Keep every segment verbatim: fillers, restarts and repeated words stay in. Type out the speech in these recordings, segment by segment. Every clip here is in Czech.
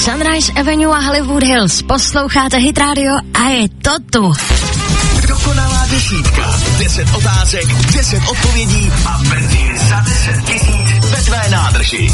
Sunrise Avenue a Hollywood Hills. Posloucháte Hit Radio a je to tu. Dokonalá desítka. Deset otázek, deset odpovědí a benzín za deset tisíc ve tvé nádrži.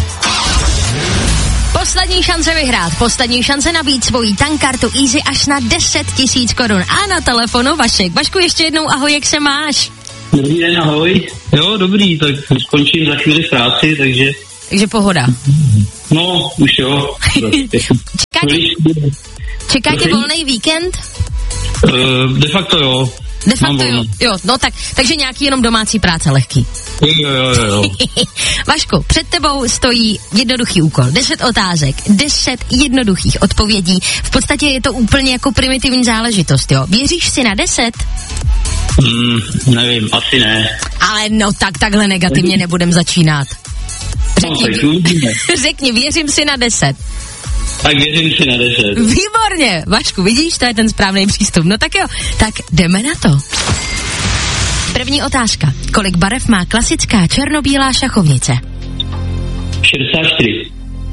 Poslední šance vyhrát, poslední šance nabít svoji tankkartu Easy až na deset tisíc korun. A na telefonu Vašek. Vašku, ještě jednou ahoj, jak se máš? Dobrý den, ahoj. Jo, dobrý, tak skončím za chvíli v práci, takže... Takže pohoda. No, už jo. Čeká tě, čeká tě volný víkend? Uh, de facto jo. De facto jo, jo, no tak, takže nějaký jenom domácí práce lehký. Jo, jo, jo, jo. Vašku, před tebou stojí jednoduchý úkol. Deset otázek, deset jednoduchých odpovědí. V podstatě je to úplně jako primitivní záležitost, jo. Věříš si na deset? Hmm, nevím, asi ne. Ale no tak takhle negativně nebudem začínat. Řekni, no, řekni, věřím si na deset. Tak věřím si na deset. Výborně, Vašku, vidíš, to je ten správný přístup. No tak jo, tak jdeme na to. První otázka. Kolik barev má klasická černobílá šachovnice? šedesát čtyři.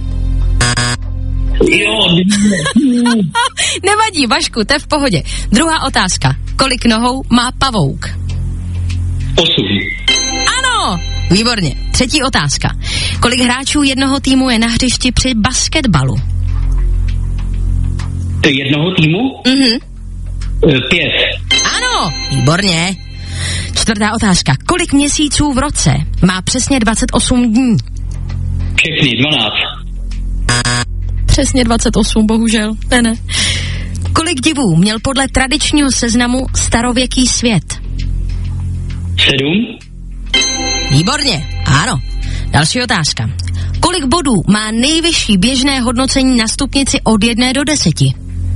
Jo, nevadí, Vašku, to je v pohodě. Druhá otázka. Kolik nohou má pavouk? osm. Ano, výborně. Třetí otázka. Kolik hráčů jednoho týmu je na hřišti při basketbalu? Jednoho týmu? Mhm. Pět. Ano, výborně. Čtvrtá otázka. Kolik měsíců v roce má přesně dvacet osm dní? Všechny, dvanáct. Přesně dvacet osm, bohužel. Ne, ne. Kolik divů měl podle tradičního seznamu starověký svět? Sedm. Výborně, ano. Další otázka. Kolik bodů má nejvyšší běžné hodnocení na stupnici od jedné do deseti?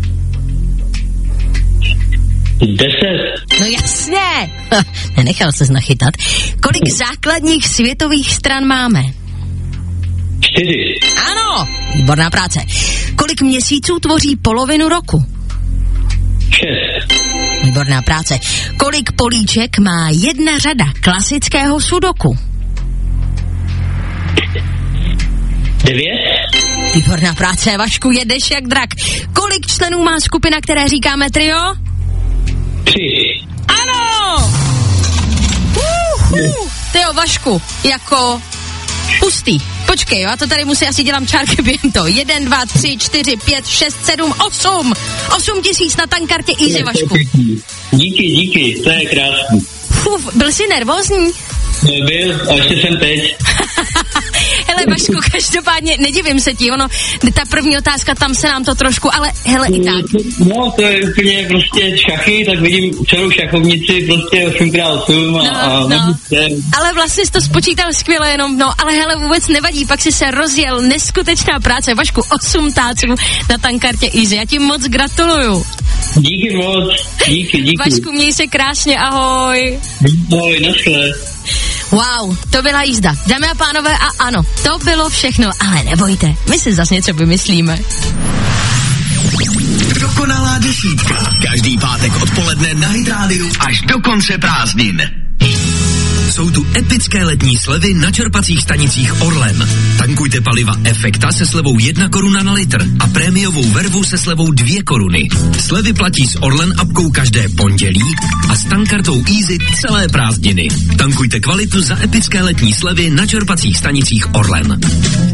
Deset. No jasně. Nenechal ses nachytat. Kolik základních světových stran máme? Čtyři. Ano, výborná práce. Kolik měsíců tvoří polovinu roku? Šest. Výborná práce. Kolik políček má jedna řada klasického sudoku? Devět. Výborná práce, Vašku, jedeš jak drak. Kolik členů má skupina, které říkáme trio? Tři. Ano! Uhu. Tyjo, Vašku, jako pustý. Počkej, jo, já to tady musí asi dělám čárky během to. Jeden, dva, tři, čtyři, pět, šest, sedm, osm. Osm tisíc na tankkartě Easy, Vašku. Díky, díky, to je krásný. Fuf, byl jsi nervózní? Byl, a ještě jsem teď. Hele, Vašku, každopádně nedivím se ti, ono, ta první otázka, tam se nám to trošku, ale hele i tak. No, to je úplně prostě šachy, tak vidím celou šachovnici prostě osmkrát osm a... No, a no. Ale vlastně jsi to spočítal skvěle jenom, no, ale hele, vůbec nevadí, pak si se rozjel, neskutečná práce, Vašku, osm táců na tankkartě Easy, já ti moc gratuluju. Díky moc, díky, díky. Vašku, měj se krásně, ahoj. Ahoj, naschle. Wow, to byla jízda. Dámy a pánové, a ano, to bylo všechno, ale nebojte, my si zase něco vymyslíme. Dokonalá desítka. Každý pátek odpoledne na Hit Radio až do konce prázdnin. Jsou tu epické letní slevy na čerpacích stanicích Orlen. Tankujte paliva Efekta se slevou jedna koruna na litr a prémiovou vervu se slevou dvě koruny. Slevy platí s Orlen apkou každé pondělí a s tankkartou Easy celé prázdniny. Tankujte kvalitu za epické letní slevy na čerpacích stanicích Orlen.